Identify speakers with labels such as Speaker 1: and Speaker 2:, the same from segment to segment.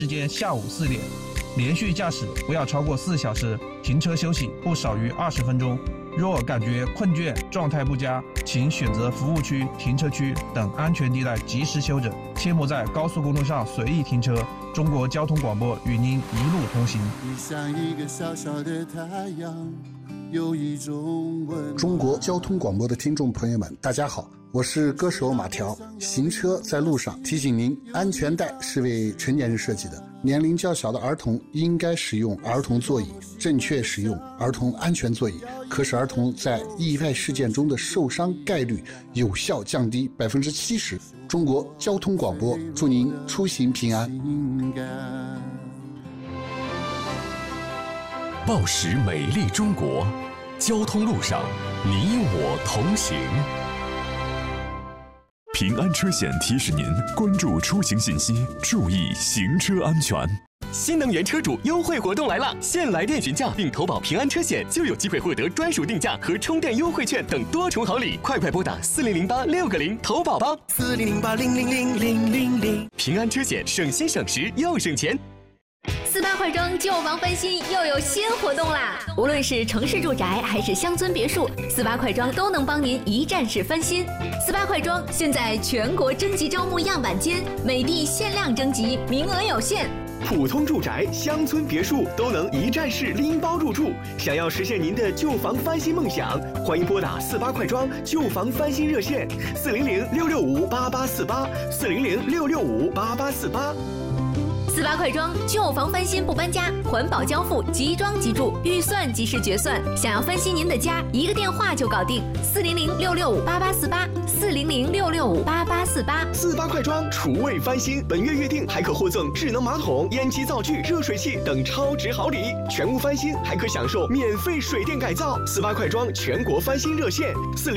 Speaker 1: 时间下午4点。连续驾驶不要超过4小时，停车休息不少于20分钟。若感觉困倦、状态不佳，请选择服务区、停车区等安全地带及时休整，切莫在高速公路上随意停车。中国交通广播与您一路同行。
Speaker 2: 你像一个小小的太阳，有一种温。中国交通广播的听众朋友们，大家好，我是歌手马条。行车在路上，提醒您，安全带是为成年人设计的，年龄较小的儿童应该使用儿童座椅，正确使用儿童安全座椅，可使儿童在意外事件中的受伤概率有效降低70%。中国交通广播祝您出行平安。
Speaker 3: 报时美丽中国，交通路上你我同行。平安车险提示您关注出行信息，注意行车安全。
Speaker 4: 新能源车主优惠活动来了！现来电询价并投保平安车险，就有机会获得专属定价和充电优惠券等多重好礼。快拨打4008-6个0投保吧！4008-000-000。平安车险，省心省时又省钱。
Speaker 5: 48快装旧房翻新又有新活动啦！无论是城市住宅还是乡村别墅，48快装都能帮您一站式翻新。48快装现在全国征集招募样板间，每地限量征集，名额有限。
Speaker 4: 普通住宅、乡村别墅都能一站式拎包入住。想要实现您的旧房翻新梦想，欢迎拨打48快装旧房翻新热线400-665-8848，400-665-8848。
Speaker 5: 48快装旧房翻新不搬家，环保交付，即装即住，预算即时决算。想要翻新您的家，一个电话就搞定，400-665-8848，400-665-8848。
Speaker 4: 48快装厨卫翻新，本月预定还可获赠智能马桶、烟机灶具、热水器等超值好礼。全屋翻新还可享受免费水电改造。48快装全国翻新热线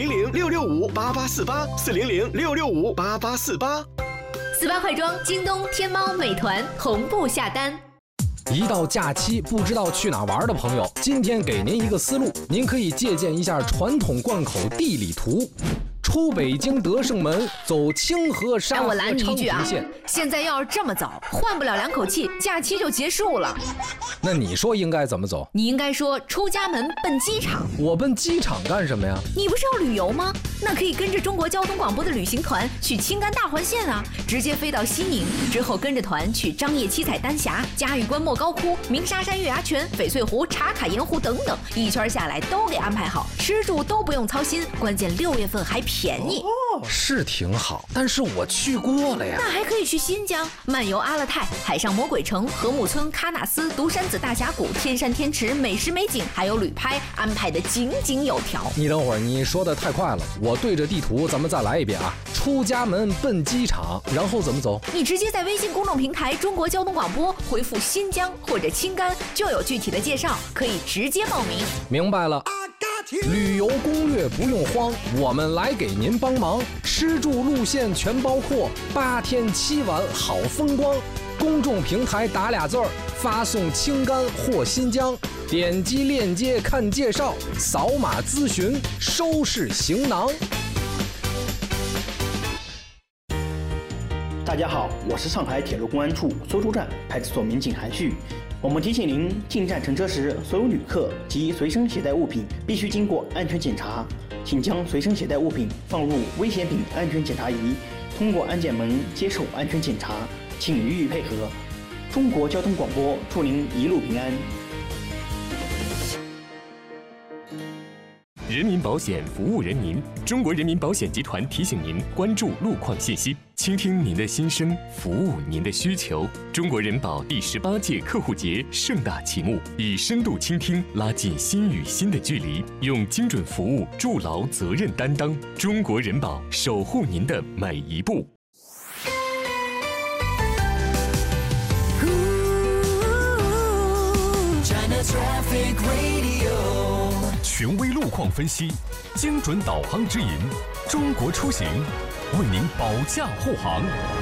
Speaker 4: 400-665-8848，400-665-8848。
Speaker 5: 48快装京东、天猫、美团同步下单。
Speaker 6: 一到假期不知道去哪玩的朋友，今天给您一个思路，您可以借鉴一下传统贯口地理图。出北京德胜门，走清河沙河昌平线。
Speaker 5: 现在要是这么走，换不了2口气，假期就结束了。
Speaker 6: 那你说应该怎么走？
Speaker 5: 你应该说出家门奔机场。
Speaker 6: 我奔机场干什么呀？
Speaker 5: 你不是要旅游吗？那可以跟着中国交通广播的旅行团去青甘大环线啊，直接飞到西宁，之后跟着团去张掖七彩丹霞、嘉峪关莫高窟、鸣沙山月牙泉、翡翠湖、茶卡盐湖等等，一圈下来都给安排好，吃住都不用操心，关键6月份还便宜。
Speaker 6: 是挺好，但是我去过了呀。
Speaker 5: 那还可以去新疆漫游阿勒泰、海上魔鬼城、禾木村、喀纳斯、独山子大峡谷、天山天池、美食美景，还有旅拍，安排的井井有条。
Speaker 6: 你等会儿，你说的太快了，我对着地图咱们再来一遍啊。出家门奔机场，然后怎么走？
Speaker 5: 你直接在微信公众平台中国交通广播回复新疆或者青甘，就有具体的介绍，可以直接报名。
Speaker 6: 明白了。旅游攻略不用慌，我们来给您帮忙，吃住路线全包括，8天7晚好风光。公众平台打2字儿，发送青甘或新疆，点击链接看介绍，扫码咨询，收拾行囊。
Speaker 7: 大家好，我是上海铁路公安处搜出站派出所民警韩旭。我们提醒您，进站乘车时，所有旅客及随身携带物品必须经过安全检查，请将随身携带物品放入危险品安全检查仪，通过安检门接受安全检查，请予以配合。中国交通广播祝您一路平安。
Speaker 4: 人民保险服务人民，中国人民保险集团提醒您关注路况信息，倾听您的心声，服务您的需求。中国人保第18届客户节盛大启幕，以深度倾听拉近心与心的距离，用精准服务筑牢责任担当。中国人保守护您的每一步。
Speaker 3: 权威路况分析，精准导航指引，中国出行为您保驾护航。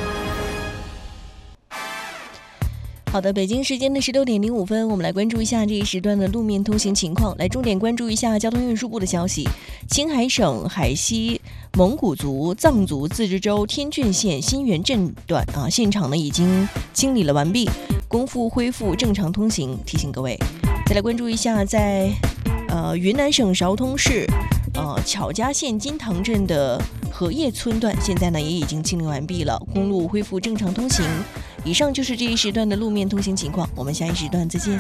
Speaker 8: 好的，北京时间的16点05分，我们来关注一下这一时段的路面通行情况。来重点关注一下交通运输部的消息：青海省海西蒙古族、藏族自治州天峻县新源镇段现场呢已经清理了完毕。 功夫恢复正常通行，提醒各位。再来关注一下在云南省昭通市巧家县金堂镇的荷叶村段，现在呢也已经清理完毕了，公路恢复正常通行。以上就是这一时段的路面通行情况，我们下一时段再见。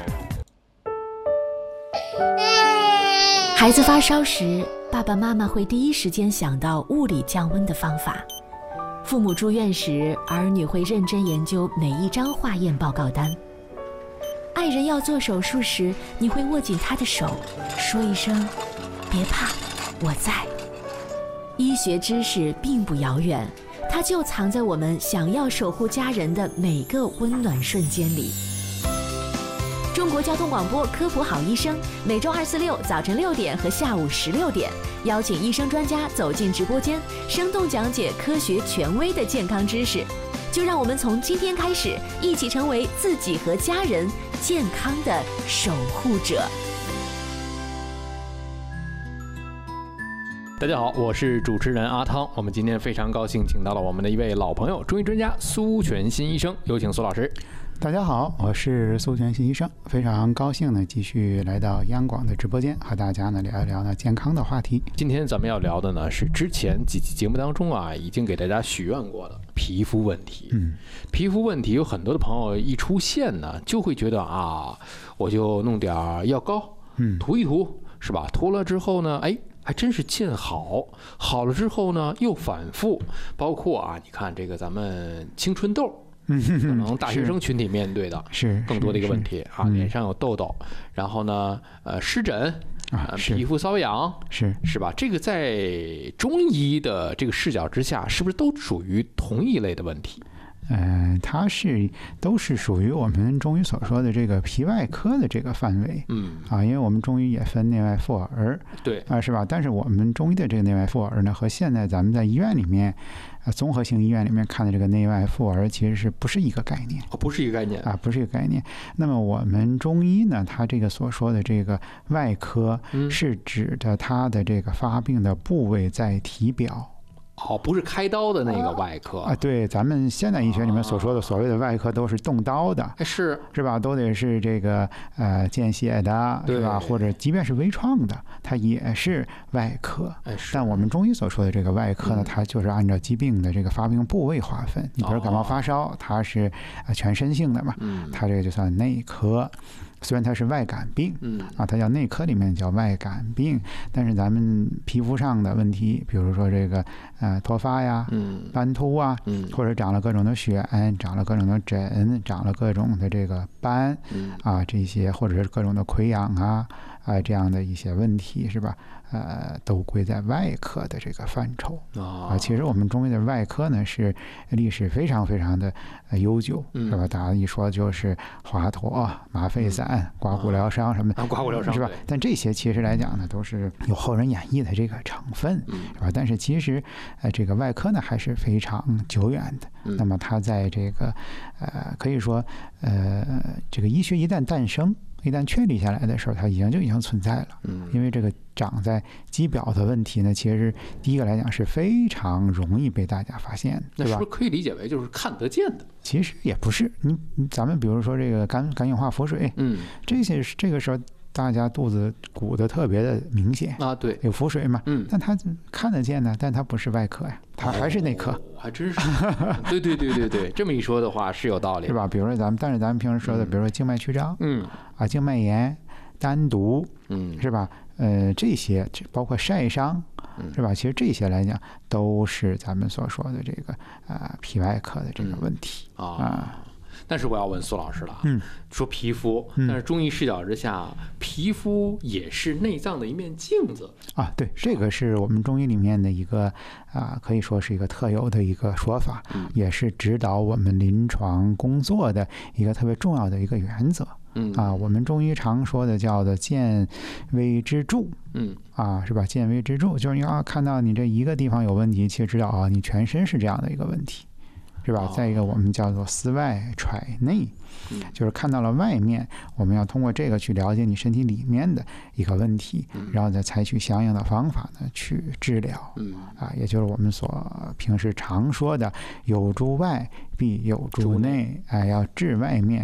Speaker 9: 孩子发烧时，爸爸妈妈会第一时间想到物理降温的方法。父母住院时，儿女会认真研究每一张化验报告单。爱人要做手术时，你会握紧他的手，说一声别怕，我在。医学知识并不遥远，它就藏在我们想要守护家人的每个温暖瞬间里。中国交通广播科普好医生，每周2、4、6早晨6点和下午16点，邀请医生专家走进直播间，生动讲解科学权威的健康知识。就让我们从今天开始，一起成为自己和家人健康的守护者。
Speaker 10: 大家好，我是主持人阿汤。我们今天非常高兴请到了我们的一位老朋友，中医专家苏全新医生，有请苏老师。
Speaker 11: 大家好，我是苏全新医生，非常高兴呢继续来到央广的直播间，和大家呢聊一聊呢健康的话题。
Speaker 10: 今天咱们要聊的呢是之前几期节目当中已经给大家许愿过的皮肤问题。皮肤问题有很多的朋友一出现呢，就会觉得我就弄点药膏，涂一涂，是吧？涂了之后呢，还真是见好了之后呢又反复，包括你看这个咱们青春痘。可能大学生群体面对的是更多的一个问题脸上有痘痘，然后呢湿疹皮肤瘙痒，是吧？这个在中医的这个视角之下，是不是都属于同一类的问题？
Speaker 11: 它都是属于我们中医所说的这个皮外科的这个范围。因为我们中医也分内外妇儿，
Speaker 10: 对
Speaker 11: 是吧？但是我们中医的这个内外妇儿呢，和现在咱们在医院里面综合性医院里面看的这个内外妇儿其实不是一个概念。
Speaker 10: 不是一个概念
Speaker 11: 不是一个概念。那么我们中医呢，它这个所说的这个外科，是指的它的这个发病的部位在体表。
Speaker 10: 不是开刀的那个外科
Speaker 11: 对，咱们现代医学里面所说的所谓的外科都是动刀的，是吧？都得是这个见血的，是吧？或者即便是微创的，它也是外科。但我们中医所说的这个外科呢，它就是按照疾病的这个发病部位划分。你比如感冒发烧，它是全身性的嘛，它这个就算内科。虽然它是外感病，它叫内科里面叫外感病，但是咱们皮肤上的问题，比如说这个脱发呀、斑秃或者长了各种的癣、长了各种的疹、长了各种的这个斑这些，或者是各种的溃疡这样的一些问题，是吧？都归在外科的这个范畴其实我们中医的外科呢是历史非常非常的悠久，是吧？大家一说就是华佗、麻沸散、刮骨疗伤什么的，
Speaker 10: 刮骨疗伤是吧？
Speaker 11: 但这些其实来讲呢，都是有后人演绎的这个成分，是吧？但是其实这个外科呢还是非常久远的。那么它在这个可以说这个医学一旦诞生，一旦确立下来的时候，它已经存在了。因为这个长在肌表的问题呢，其实第一个来讲是非常容易被大家发现的，
Speaker 10: 那是不是可以理解为就是看得见的？
Speaker 11: 其实也不是。咱们比如说这个肝硬化腹水，这个时候大家肚子鼓得特别的明显
Speaker 10: 对，
Speaker 11: 有腹水嘛，但它看得见呢，但它不是外科呀，它还是内科。
Speaker 10: 还真是，对，这么一说的话是有道理，
Speaker 11: 是吧？比如说但是咱们平时说的，比如说静脉曲张，静脉炎、丹毒，是吧？这些包括晒伤，是吧？其实这些来讲都是咱们所说的这个皮外科的这个问题
Speaker 10: 但是我要问苏老师了说皮肤，但是中医视角之下，皮肤也是内脏的一面镜子
Speaker 11: 对，这个是我们中医里面的一个可以说是一个特有的一个说法，也是指导我们临床工作的一个特别重要的一个原则。我们中医常说的叫做见微知著，是吧？见微知著就是你要看到你这一个地方有问题，其实知道你全身是这样的一个问题，是吧？再一个我们叫做思外揣内，就是看到了外面，我们要通过这个去了解你身体里面的一个问题，然后再采取相应的方法呢去治疗。也就是我们所平时常说的有诸外必有诸内，要治外面